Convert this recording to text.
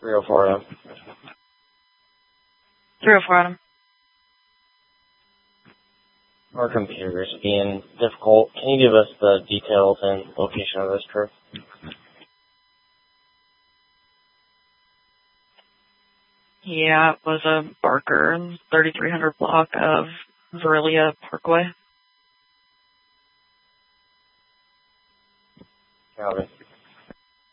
304 Adam. 304 Adam. Our computer is being difficult. Can you give us the details and location of this trip? Yeah, it was a Barker, 3300 block of Verlia Parkway. Copy.